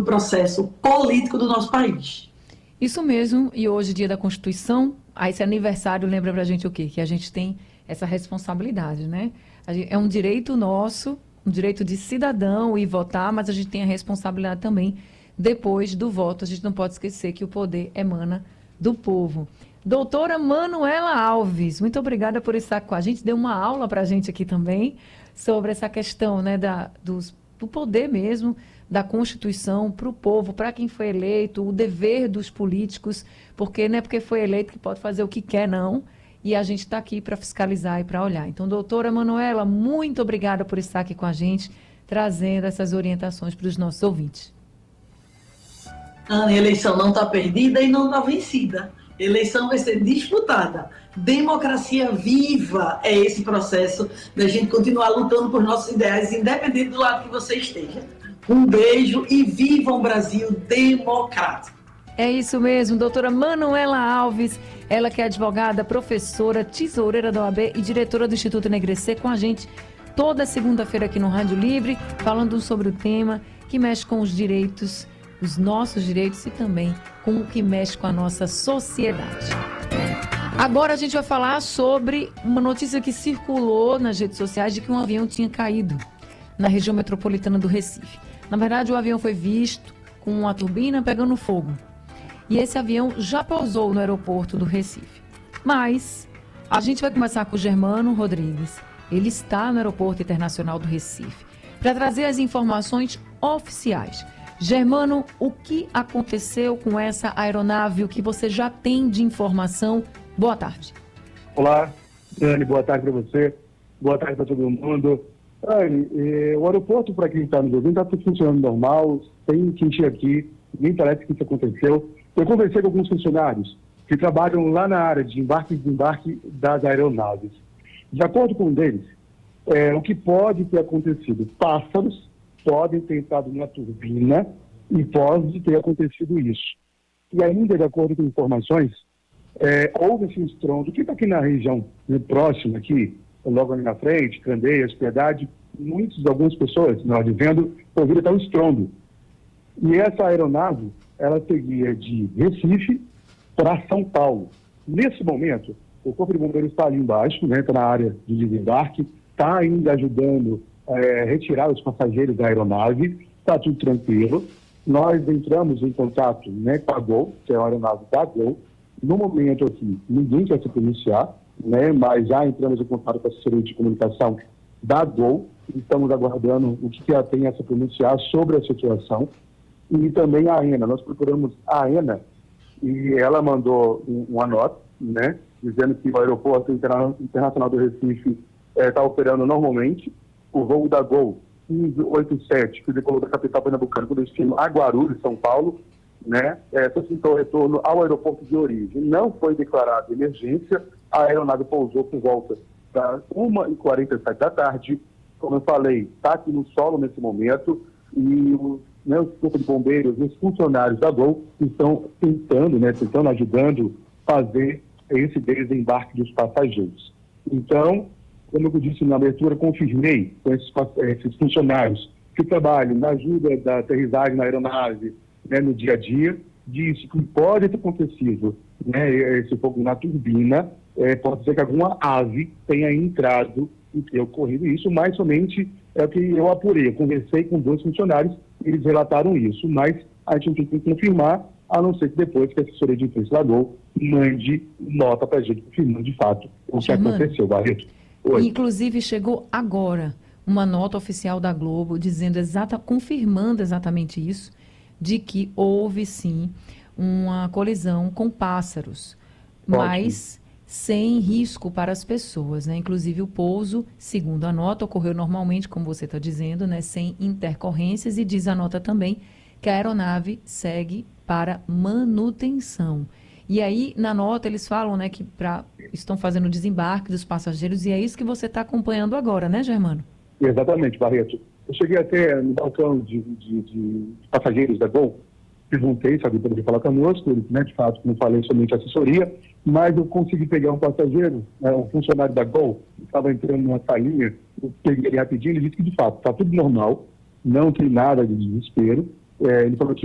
processo político do nosso país. Isso mesmo, e hoje, dia da Constituição, esse aniversário lembra pra gente o quê? Que a gente tem essa responsabilidade, né? É um direito nosso, um direito de cidadão ir votar, mas a gente tem a responsabilidade também, depois do voto, a gente não pode esquecer que o poder emana do povo. Doutora Manuela Alves, muito obrigada por estar com a gente, deu uma aula pra gente aqui também, sobre essa questão, né, do poder mesmo, da Constituição para o povo, para quem foi eleito, o dever dos políticos, porque não é porque foi eleito que pode fazer o que quer, não. E a gente está aqui para fiscalizar e para olhar. Então, doutora Manuela, muito obrigada por estar aqui com a gente, trazendo essas orientações para os nossos ouvintes. A eleição não está perdida e não está vencida. A eleição vai ser disputada. Democracia viva é esse processo da gente continuar lutando por nossos ideais, independente do lado que você esteja. Um beijo e viva um Brasil democrático. É isso mesmo, doutora Manuela Alves, ela que é advogada, professora, tesoureira da OAB e diretora do Instituto Enegrecer, com a gente toda segunda-feira aqui no Rádio Livre, falando sobre o tema que mexe com os direitos, os nossos direitos e também com o que mexe com a nossa sociedade. Agora a gente vai falar sobre uma notícia que circulou nas redes sociais de que um avião tinha caído na região metropolitana do Recife. Na verdade, o avião foi visto com uma turbina pegando fogo. E esse avião já pousou no aeroporto do Recife. Mas a gente vai começar com o Germano Rodrigues. Ele está no Aeroporto Internacional do Recife para trazer as informações oficiais. Germano, o que aconteceu com essa aeronave? O que você já tem de informação? Boa tarde. Olá, Dani, boa tarde para você. Boa tarde para todo mundo. Dani, o aeroporto, para quem está nos ouvindo, está funcionando normal, sem sentir aqui, nem parece que isso aconteceu. Eu conversei com alguns funcionários que trabalham lá na área de embarque e desembarque das aeronaves. De acordo com um deles, o que pode ter acontecido? Pássaros podem ter entrado na turbina e pode ter acontecido isso. E ainda, de acordo com informações, houve esse estrondo, que está aqui na região próxima, aqui, logo ali na frente, Candeias, Piedade, algumas pessoas, nós vendo, ouviram até um estrondo. E essa aeronave, ela seguia de Recife para São Paulo. Nesse momento, o Corpo de Bombeiros está ali embaixo, né, está na área de desembarque, está ainda ajudando a retirar os passageiros da aeronave, está tudo tranquilo. Nós entramos em contato, né, com a Gol, que é a aeronave da Gol. No momento aqui, ninguém quer se pronunciar, né, mas já entramos em contato com a assessoria de comunicação da Gol. Estamos aguardando o que ela tem a se pronunciar sobre a situação. E também a AENA, nós procuramos a AENA e ela mandou uma nota, né, dizendo que o aeroporto internacional do Recife está operando normalmente. O voo da Gol 1587, que decolou da capital pernambucana com destino a Guarulhos, São Paulo, né, solicitou o retorno ao aeroporto de origem. Não foi declarada emergência, a aeronave pousou por volta das 1h47 da tarde. Como eu falei, está aqui no solo nesse momento e o Corpo de Bombeiros, os funcionários da Gol estão tentando, ajudando a fazer esse desembarque dos passageiros. Então, como eu disse na abertura, confirmei com esses funcionários que trabalham na ajuda da aterrissagem na aeronave, né, no dia a dia, disse que pode ter acontecido, né, esse fogo na turbina, pode ser que alguma ave tenha entrado e ter ocorrido isso, mas somente é o que eu apurei. Eu conversei com 2 funcionários, eles relataram isso, mas a gente não tem que confirmar, a não ser que depois que a assessoria de imprensa da Gol mande nota para a gente, confirmando de fato o que aconteceu, Barreto. Oi. Inclusive, chegou agora uma nota oficial da Globo dizendo confirmando exatamente isso, de que houve sim uma colisão com pássaros, mas sem risco para as pessoas, né? Inclusive o pouso, segundo a nota, ocorreu normalmente, como você está dizendo, né? Sem intercorrências, e diz a nota também que a aeronave segue para manutenção. E aí, na nota, eles falam, né, que estão fazendo o desembarque dos passageiros, e é isso que você está acompanhando agora, né, Germano? Exatamente, Barreto. Eu cheguei até no balcão de passageiros da Gol, perguntei se alguém poderia falar conosco, ele, né, de fato, como falei, somente assessoria, mas eu consegui pegar um passageiro, um funcionário da Gol, que estava entrando numa salinha, eu peguei ele rapidinho, ele disse que, de fato, está tudo normal, não tem nada de desespero, Ele falou que